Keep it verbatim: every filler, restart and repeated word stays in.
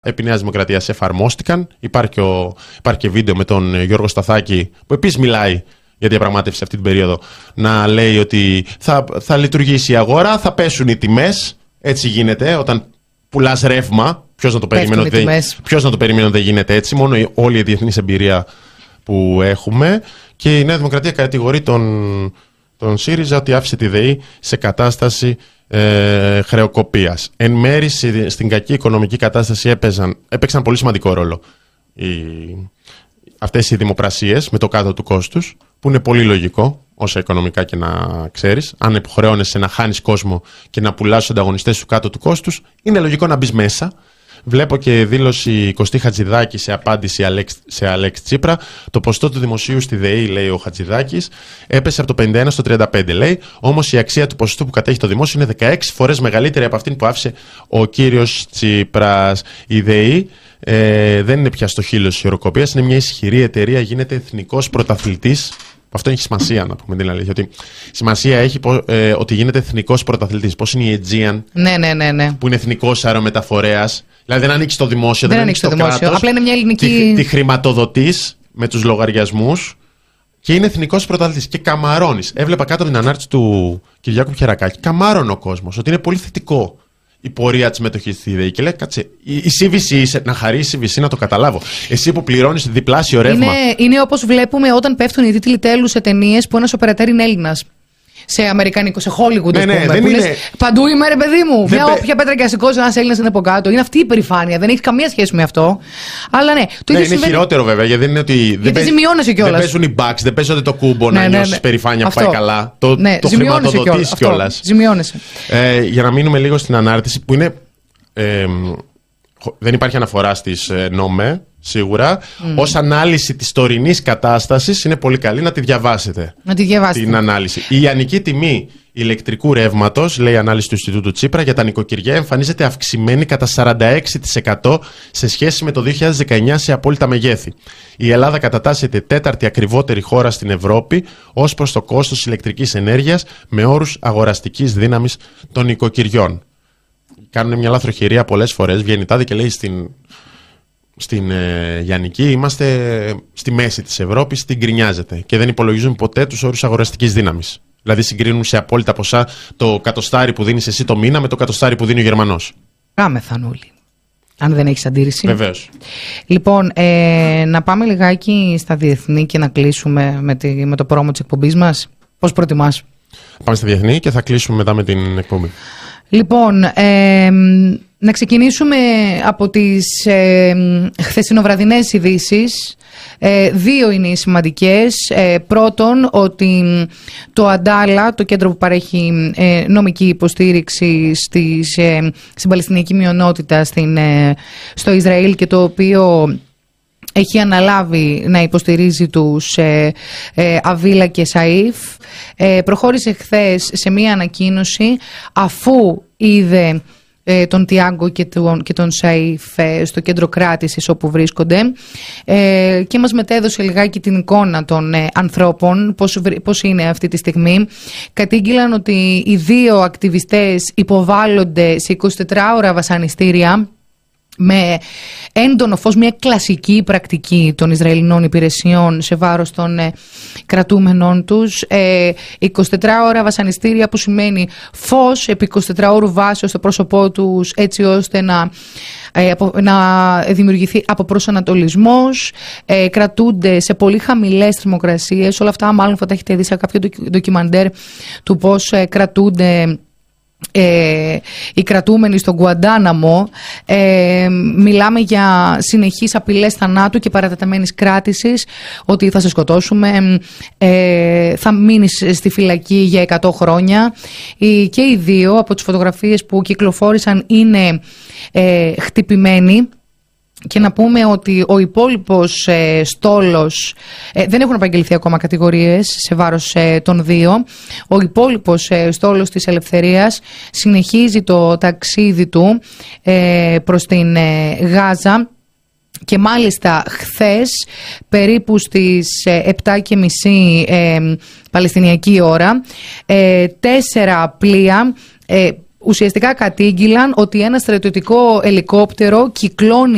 επί Νέας Δημοκρατίας εφαρμόστηκαν. Υπάρχει, ο, υπάρχει και βίντεο με τον Γιώργο Σταθάκη που επίσης μιλάει για διαπραγμάτευση αυτή την περίοδο, να λέει ότι θα, θα λειτουργήσει η αγορά, θα πέσουν οι τιμές. Έτσι γίνεται όταν πουλάς ρεύμα. Ποιος να το περίμενε ότι, ποιος να το περίμενε ότι δεν γίνεται έτσι. Μόνο η, όλη η διεθνής εμπειρία που έχουμε. Και η Νέα Δημοκρατία κατηγορεί τον, τον ΣΥΡΙΖΑ ότι άφησε τη ΔΕΗ σε κατάσταση ε, χρεοκοπίας. Εν μέρει στην κακή οικονομική κατάσταση έπαιζαν, έπαιξαν πολύ σημαντικό ρόλο οι, αυτές οι δημοπρασίες με το κάτω του κόστους, που είναι πολύ λογικό, όσα οικονομικά και να ξέρεις. Αν υποχρεώνεσαι να χάνεις κόσμο και να πουλάς τους ανταγωνιστές σου κάτω του κόστους, είναι λογικό να μπεις μέσα. Βλέπω και δήλωση Κωστή Χατζηδάκη σε απάντηση σε Αλέξη Τσίπρα. Το ποσοστό του δημοσίου στη ΔΕΗ, λέει ο Χατζηδάκης, έπεσε από το πενήντα ένα στο τριάντα πέντε, λέει. Όμως η αξία του ποσοστού που κατέχει το δημόσιο είναι δεκαέξι φορές μεγαλύτερη από αυτήν που άφησε ο κύριος Τσίπρας. Η ΔΕΗ ε, δεν είναι πια στο χείλος της ιεροκοπίας, είναι μια ισχυρή εταιρεία, γίνεται εθνικός πρωταθλητής. Αυτό έχει σημασία, να πούμε την αλήθεια. Ότι σημασία έχει ε, ότι γίνεται εθνικός πρωταθλητής. Πώς είναι η Aegean, ναι, ναι, ναι, ναι. που είναι εθνικός αερομεταφορέας. Δηλαδή δεν ανήκει στο δημόσιο, δεν, δεν ανήκει στο, στο κράτος. Απλά είναι μια ελληνική. Τη, τη χρηματοδοτείς με τους λογαριασμούς και είναι εθνικός πρωταθλητής. Και καμαρώνεις. Έβλεπα κάτω από την ανάρτηση του Κυριάκου Πιερακάκη. Καμάρωνε ο κόσμος ότι είναι πολύ θετικό η πορεία της μετοχής στη ΔΕΗ. Και λέει, κάτσε, η σι βι σι, να χαρεί η σι βι σι, να το καταλάβω. Εσύ που πληρώνεις διπλάσιο ρεύμα. Είναι, είναι όπως βλέπουμε όταν πέφτουν οι τίτλοι τέλους σε ταινίες που ένας οπερατέρ είναι Έλληνας. Σε αμερικανικό, σε Hollywood, ναι, ναι, πούμε, δεν είναι... λες, παντού είμαι, ρε παιδί μου. Δεν μια πέ... όποια πέτρα και ασηκώσει ένας Έλληνας είναι από κάτω. Είναι αυτή η υπερηφάνεια. Δεν έχει καμία σχέση με αυτό. Αλλά ναι. Το ναι, είναι συμβαίνει... χειρότερο βέβαια. Γιατί δεν είναι ότι. Γιατί δεν ζημιώνεσαι κιόλας. Δεν παίζουν οι bucks, δεν παίζονται το κούμπο ναι, να ναι, νιώσεις ναι. περηφάνεια αυτό. που πάει καλά. Το, ναι, το χρηματοδοτείς κιόλας. Ζημιώνεσαι. Ε, για να μείνουμε λίγο στην ανάρτηση που είναι. Ε, δεν υπάρχει αναφορά στις ε, ΝΟΜΕ, σίγουρα. Mm. Ως ανάλυση της τωρινής κατάστασης είναι πολύ καλή να τη διαβάσετε. Να τη διαβάσετε. Την ανάλυση. Η ιανική τιμή ηλεκτρικού ρεύματος, λέει η ανάλυση του Ινστιτούτου Τσίπρα, για τα νοικοκυριά εμφανίζεται αυξημένη κατά σαράντα έξι τοις εκατό σε σχέση με το δύο χιλιάδες δεκαεννιά σε απόλυτα μεγέθη. Η Ελλάδα κατατάσσεται τέταρτη ακριβότερη χώρα στην Ευρώπη ως προς το κόστος ηλεκτρικής ενέργειας με όρους αγοραστικής δύναμης των νοικοκυριών. Κάνουν μια λαθροχειρία πολλές φορές. Βγαίνει τάδε και λέει στην, στην ε, Γιαννική είμαστε στη μέση της Ευρώπης, την γκρινιάζεται και δεν υπολογίζουν ποτέ τους όρους αγοραστικής δύναμης. Δηλαδή συγκρίνουν σε απόλυτα ποσά το κατοστάρι που δίνεις εσύ το μήνα με το κατοστάρι που δίνει ο Γερμανός. Κάμε θανούλη. Αν δεν έχεις αντίρρηση. Βεβαίως. Λοιπόν, ε, να πάμε λιγάκι στα διεθνή και να κλείσουμε με, τη, με το πρόμο της εκπομπής μας. Πώς προτιμάς? Πάμε στα διεθνή και θα κλείσουμε μετά με την εκπομπή. Λοιπόν, ε, να ξεκινήσουμε από τις ε, χθεσινοβραδινές ειδήσεις. Ε, δύο είναι οι σημαντικές. Ε, πρώτον, ότι το Αντάλα, το κέντρο που παρέχει ε, νομική υποστήριξη στις, ε, στην Παλαιστινιακή μειονότητα στην, ε, στο Ισραήλ και το οποίο έχει αναλάβει να υποστηρίζει τους ε, ε, Αβίλα και Σαΐφ, ε, προχώρησε χθες σε μία ανακοίνωση αφού είδε ε, τον Τιάγκο και τον, και τον Σαΐφ ε, στο κέντρο κράτησης όπου βρίσκονται ε, και μας μετέδωσε λιγάκι την εικόνα των ε, ανθρώπων, πώς, πώς είναι αυτή τη στιγμή. Κατήγγειλαν ότι οι δύο ακτιβιστές υποβάλλονται σε εικοσιτετράωρα βασανιστήρια με έντονο φως, μια κλασική πρακτική των Ισραηλινών υπηρεσιών σε βάρος των ε, κρατούμενων τους. Ε, εικοσιτετράωρα βασανιστήρια που σημαίνει φως επί εικοσιτετράωρου βάσεως στο πρόσωπό τους έτσι ώστε να, ε, απο, να δημιουργηθεί αποπροσανατολισμός. Ε, κρατούνται σε πολύ χαμηλές θερμοκρασίες. Όλα αυτά μάλλον θα τα έχετε δει σε κάποιο ντοκιμαντέρ του πώς ε, κρατούνται Ε, οι κρατούμενοι στον Γκουαντάναμο. ε, Μιλάμε για συνεχείς απειλές θανάτου και παρατεταμένης κράτησης, ότι θα σε σκοτώσουμε, ε, θα μείνεις στη φυλακή για εκατό χρόνια. ε, Και οι δύο από τις φωτογραφίες που κυκλοφόρησαν είναι ε, χτυπημένοι. Και να πούμε ότι ο υπόλοιπος ε, στόλος, ε, δεν έχουν απαγγελθεί ακόμα κατηγορίες σε βάρος ε, των δύο. Ο υπόλοιπος ε, στόλος της ελευθερίας συνεχίζει το ταξίδι του ε, προς την ε, Γάζα. Και μάλιστα χθες περίπου στις ε, επτά και μισή ε, Παλαιστινιακή ώρα ε, τέσσερα πλοία ε, ουσιαστικά κατήγγειλαν ότι ένα στρατιωτικό ελικόπτερο κυκλώνει